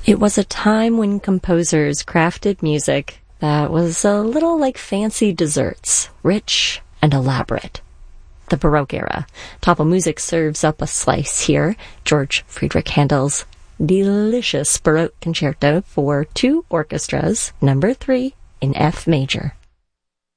It was a time when composers crafted music that was a little like fancy desserts, rich and elaborate. The Baroque era. Topple Music serves up a slice here. George Friedrich Handel's delicious Baroque concerto for two orchestras, number 3 in F major.